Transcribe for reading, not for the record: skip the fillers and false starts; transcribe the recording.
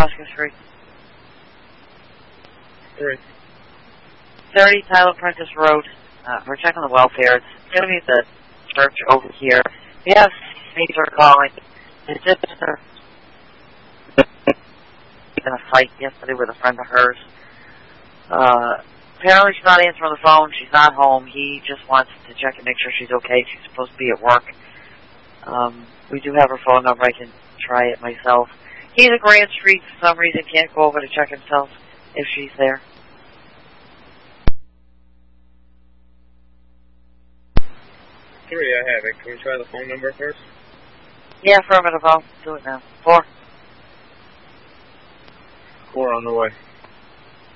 Oscar Street. 3. 30 Tyler Prentice Road. We're checking the welfare. It's going to be the church over here. We have neighbor calling. His sister in a fight yesterday with a friend of hers. Apparently she's not answering the phone. She's not home. He just wants to check and make sure she's okay. She's supposed to be at work. We do have her phone number. I can try it myself. He's at Grand Street. For some reason can't go over to check himself if she's there. 3, I have it. Can we try the phone number first? Yeah, affirmative. I'll do it now. 4. 4 on the way.